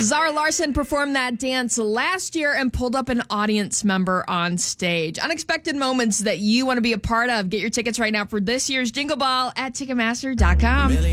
Zara Larsson performed that dance last year and pulled up an audience member on stage. Unexpected moments that you want to be a part of. Get your tickets right now for this year's Jingle Ball at Ticketmaster.com.